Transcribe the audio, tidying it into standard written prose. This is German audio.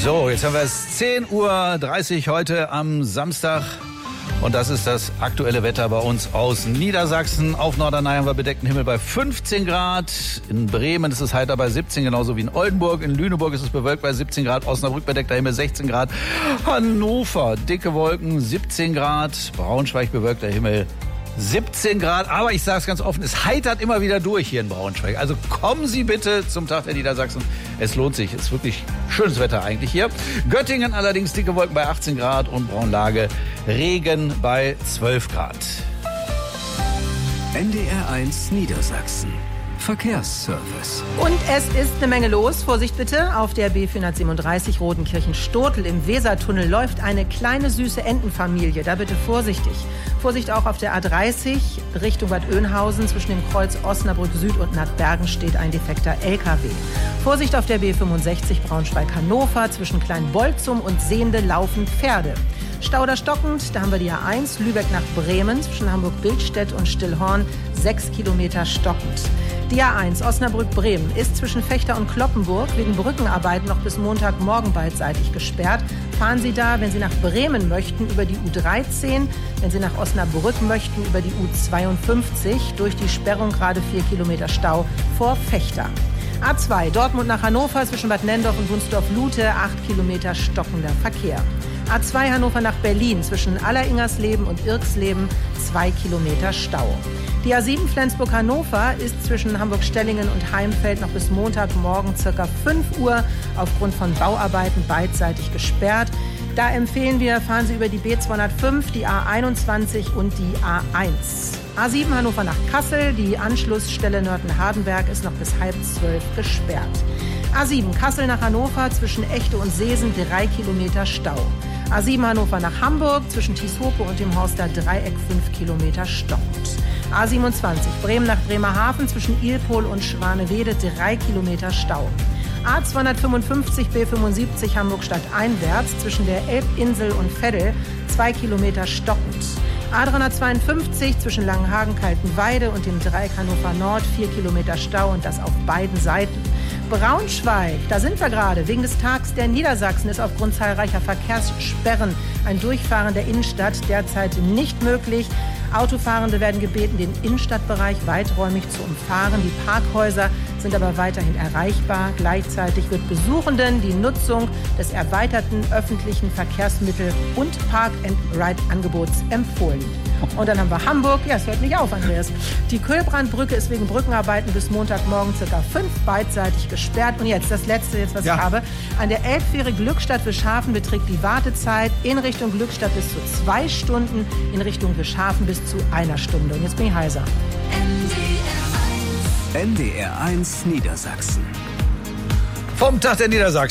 So, jetzt haben wir es 10:30 Uhr heute am Samstag. Und das ist das aktuelle Wetter bei uns aus Niedersachsen. Auf Norderney haben wir bedeckten Himmel bei 15 Grad. In Bremen ist es heiter bei 17, genauso wie in Oldenburg. In Lüneburg ist es bewölkt bei 17 Grad. Osnabrück bedeckter Himmel 16 Grad. Hannover dicke Wolken 17 Grad. Braunschweig bewölkter Himmel 17 Grad, aber ich sage es ganz offen, es heitert immer wieder durch hier in Braunschweig. Also kommen Sie bitte zum Tag der Niedersachsen. Es lohnt sich, es ist wirklich schönes Wetter eigentlich hier. Göttingen allerdings dicke Wolken bei 18 Grad und Braunlage Regen bei 12 Grad. NDR1 Niedersachsen. Verkehrsservice. Und es ist eine Menge los. Vorsicht bitte, auf der B437 Rodenkirchen-Stotel im Wesertunnel läuft eine kleine süße Entenfamilie. Da bitte vorsichtig. Vorsicht auch auf der A30 Richtung Bad Oeynhausen. Zwischen dem Kreuz Osnabrück Süd und Nattbergen steht ein defekter LKW. Vorsicht auf der B65 Braunschweig-Hannover. Zwischen Kleinbolzum und Sehnde laufen Pferde. Stauder stockend, da haben wir die A1 Lübeck nach Bremen. Zwischen Hamburg-Bildstedt und Stillhorn 6 Kilometer stockend. Die A1 Osnabrück-Bremen ist zwischen Vechta und Cloppenburg wegen Brückenarbeiten noch bis Montagmorgen beidseitig gesperrt. Fahren Sie da, wenn Sie nach Bremen möchten, über die U13, wenn Sie nach Osnabrück möchten, über die U52, durch die Sperrung gerade 4 Kilometer Stau vor Vechta. A2 Dortmund nach Hannover zwischen Bad Nendorf und Wunsdorf-Lute 8 Kilometer stockender Verkehr. A2 Hannover nach Berlin zwischen Alleringersleben und Irksleben 2 Kilometer Stau. Die A7 Flensburg-Hannover ist zwischen Hamburg-Stellingen und Heimfeld noch bis Montagmorgen ca. 5 Uhr aufgrund von Bauarbeiten beidseitig gesperrt. Da empfehlen wir, fahren Sie über die B205, die A21 und die A1. A7 Hannover nach Kassel, die Anschlussstelle Nörten-Hardenberg ist noch bis 11:30 gesperrt. A7 Kassel nach Hannover zwischen Echte und Seesen 3 Kilometer Stau. A7 Hannover nach Hamburg zwischen Tieshope und dem Horster Dreieck 5 Kilometer stockend. A27 Bremen nach Bremerhaven zwischen Ilpol und Schwanewede 3 Kilometer Stau. A255 B75 Hamburg-Stadt einwärts zwischen der Elbinsel und Veddel 2 Kilometer stockend. A352 zwischen Langenhagen-Kaltenweide und dem Dreieck Hannover Nord 4 Kilometer Stau und das auf beiden Seiten. Braunschweig, da sind wir gerade. Wegen des Tags der Niedersachsen ist aufgrund zahlreicher Verkehrssperren ein Durchfahren der Innenstadt derzeit nicht möglich. Autofahrende werden gebeten, den Innenstadtbereich weiträumig zu umfahren. Die Parkhäuser sind aber weiterhin erreichbar. Gleichzeitig wird Besuchenden die Nutzung des erweiterten öffentlichen Verkehrsmittel- und Park-and-Ride-Angebots empfohlen. Und dann haben wir Hamburg. Ja, es hört nicht auf, Andreas. Die Köhlbrandbrücke ist wegen Brückenarbeiten bis Montagmorgen ca. 5 beidseitig gesperrt. Und jetzt das Letzte, was ich habe. An der Elbfähre Glückstadt-Wischhafen beträgt die Wartezeit in Richtung Glückstadt bis zu 2 Stunden, in Richtung Wischhafen bis zu 1 Stunde. Und jetzt bin ich heiser. NDR1 Niedersachsen. Vom Tag der Niedersachsen.